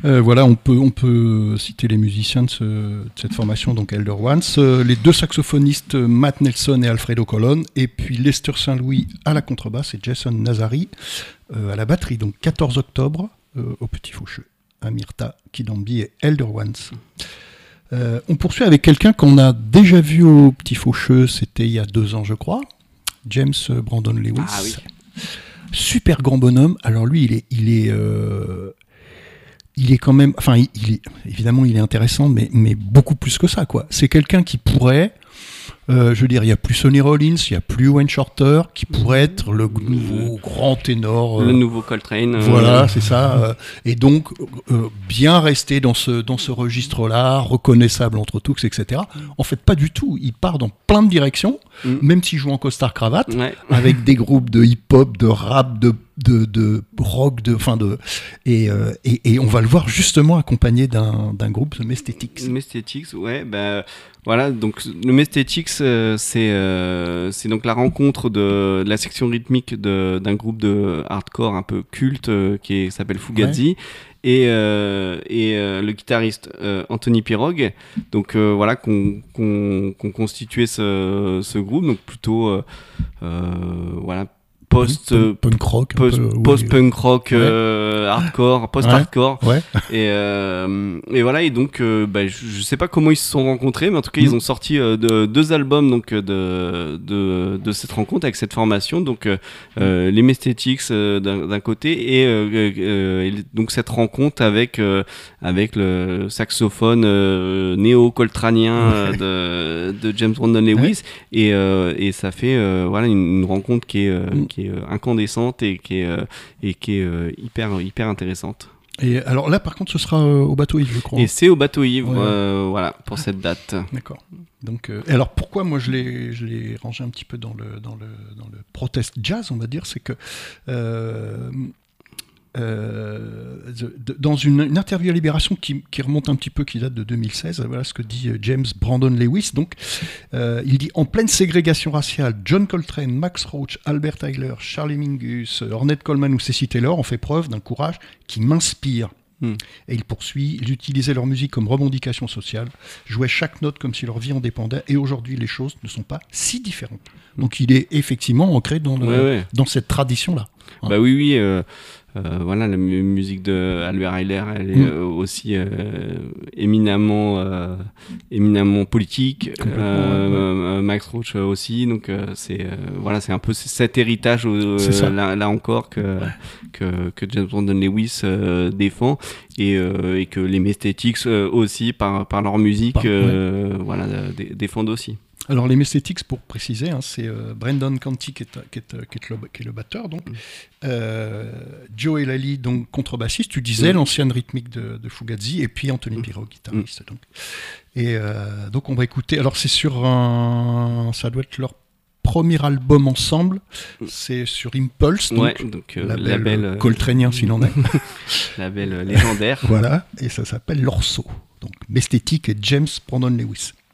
Voilà, on peut citer les musiciens de cette formation, donc Elder Ones, les deux saxophonistes Matt Nelson et Alfredo Colon, et puis Lester Saint-Louis à la contrebasse et Jason Nazari à la batterie. Donc 14 octobre au Petit Faucheux, Amirta, Kidambi et Elder Ones. On poursuit avec quelqu'un qu'on a déjà vu au Petit Faucheux, c'était il y a 2 ans je crois, James Brandon Lewis. Ah oui. Super grand bonhomme. Alors lui, il est quand même, enfin, évidemment, il est intéressant, mais beaucoup plus que ça, quoi. C'est quelqu'un qui pourrait, je veux dire, il n'y a plus Sonny Rollins, il n'y a plus Wayne Shorter, qui pourrait être le nouveau grand ténor. Le nouveau Coltrane. Voilà, c'est ça. Et donc, bien rester dans ce registre-là, reconnaissable entre tous, etc. En fait, pas du tout. Il part dans plein de directions, même s'il joue en costard-cravate, avec des groupes de hip-hop, de rap, de rock, et on va le voir justement accompagné d'un groupe, The Mestetics. Mestetics, ouais, voilà, donc le Mestetics, c'est donc la rencontre de la section rythmique d'un groupe de hardcore un peu culte qui s'appelle Fugazi. Ouais. Et le guitariste Anthony Pirog, donc voilà, qu'on constitué ce groupe, donc plutôt voilà, post-punk rock, post-punk rock, hardcore, post-hardcore. Ouais. Et voilà, et donc je sais pas comment ils se sont rencontrés, mais en tout cas ils ont sorti 2 albums donc de cette rencontre avec cette formation, donc les Mestetics d'un côté et donc cette rencontre avec le saxophone néo-coltranien de James Brandon Lewis, et ça fait voilà une rencontre qui est incandescente et qui est hyper intéressante. Et alors là, par contre, ce sera au Bateau Ivre, je crois. Et c'est au Bateau Ivre, voilà, pour cette date. D'accord. Donc, et alors pourquoi moi je l'ai rangé un petit peu dans le protest jazz, on va dire, c'est que dans une interview à Libération qui remonte un petit peu, qui date de 2016, voilà ce que dit James Brandon Lewis. Donc, il dit: en pleine ségrégation raciale, John Coltrane, Max Roach, Albert Tyler, Charlie Mingus, Ornette Coleman ou Ceci Taylor ont fait preuve d'un courage qui m'inspire. Et il poursuit: ils utilisaient leur musique comme revendication sociale, jouaient chaque note comme si leur vie en dépendait, et aujourd'hui les choses ne sont pas si différentes. Donc il est effectivement ancré dans cette tradition-là. Bah oui. Voilà, la musique de Albert Ayler, elle est aussi éminemment politique. Max Roach aussi, donc c'est un peu cet héritage là encore que James Brandon Lewis défend, et que les Mestetics aussi par leur musique défendent aussi. Alors les Mestetics, pour préciser, c'est Brendan Canty qui est le batteur, donc Joe Elali, donc contrebassiste, tu disais, l'ancienne rythmique de Fugazi, et puis Anthony Pirog, guitariste. Donc. Et donc on va écouter, alors c'est sur ça doit être leur premier album ensemble, c'est sur Impulse, donc label coltranien s'il en est. Label légendaire. Voilà, et ça s'appelle L'Orso, donc Mestetics et James Brandon Lewis.